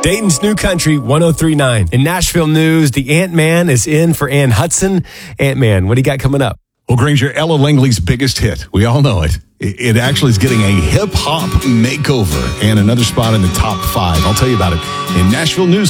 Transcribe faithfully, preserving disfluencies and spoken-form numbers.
Dayton's New Country one oh three point nine. In Nashville news, the Ant-Man is in for Ann Hudson. Ant-Man, what do you got coming up? Well, Granger, Ella Langley's biggest hit. We all know it. It actually is getting a hip-hop makeover and another spot in the top five. I'll tell you about it in Nashville News.